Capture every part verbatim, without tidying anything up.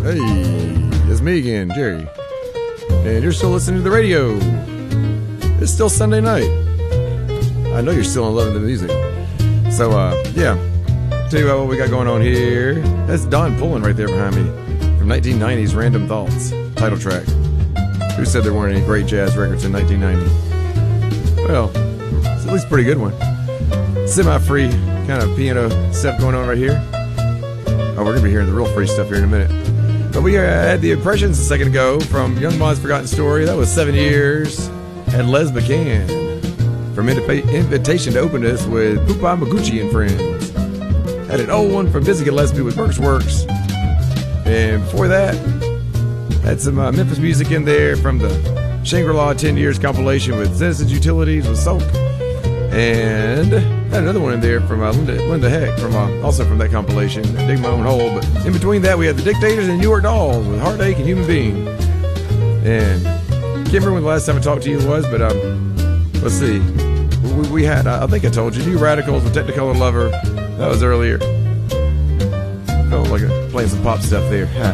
Hey, it's me again, Jerry. And you're still listening to the radio. It's still Sunday night. I know you're still in love with the music. So, uh, yeah. Tell you about what we got going on here. That's Don Pullen right there behind me. From nineteen ninety's Random Thoughts title track. Who said there weren't any great jazz records in nineteen ninety? Well, it's at least a pretty good one. Semi-free kind of piano stuff going on right here. Oh, we're going to be hearing the real free stuff here in a minute. But we uh, had the Impressions a second ago from Young Bond's Forgotten Story. That was seven years. Had Les McCann from Invitation to Open Us with Pupa Maguchi and Friends. Had an old one from Dizzy Gillespie with Burke's Works. And before that, had some uh, Memphis music in there from the Shangri-La ten years compilation with Citizens Utilities with Soak. And had another one in there from uh, Linda, Linda Heck, from uh, also from that compilation, Dig My Own Hole. But in between that, we had the Dictators and New York Dolls with Heartache and Human Being. And can't remember when the last time I talked to you was, but um, let's see. We, we had, uh, I think I told you, New Radicals with Technicolor Lover. That was earlier. Felt like a, playing some pop stuff there. Huh.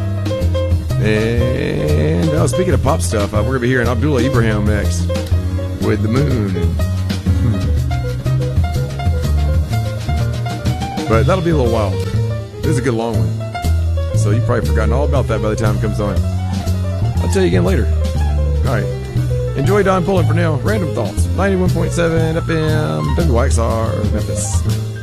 And uh, speaking of pop stuff, uh, we're going to be hearing Abdullah Ibrahim next with The Moon. And, hmm. But that'll be a little while. This is a good long one. So you've probably forgotten all about that by the time it comes on. I'll tell you again later. All right. Enjoy Don Pullen for now. Random Thoughts. ninety-one point seven F M W X R Memphis.